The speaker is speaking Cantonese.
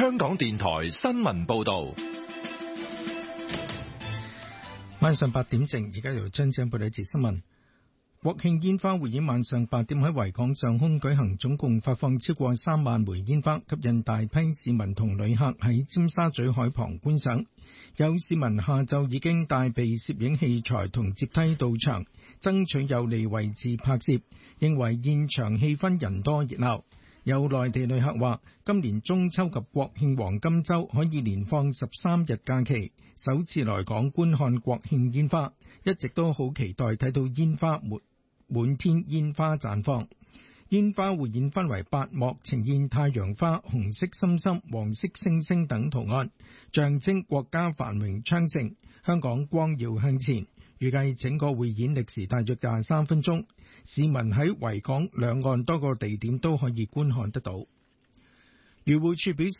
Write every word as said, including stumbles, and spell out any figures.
香港電台新聞報道。 晚上八點正，而家由張張報道一節新聞。國慶煙花匯演晚上八點喺維港上空舉行，總共發放超過三萬枚煙花，吸引大批市民同旅客喺尖沙咀海旁觀賞。有市民下晝已經帶備攝影器材同接梯到場，爭取有利位置拍攝，認為現場氣氛人多熱鬧。有內地旅客話，今年中秋及國慶黃金週可以連放十三日假期，首次來港觀看國慶煙花，一直都好期待睇到煙花滿滿天煙花綻放。煙花匯演分為八幕，呈現太陽花、紅色心心、黃色星星等圖案，象徵國家繁榮昌盛，香港光耀向前。預計整個匯演歷時大約廿三分鐘，市民喺維港兩岸多個地點都可以觀看得到。漁護署表示，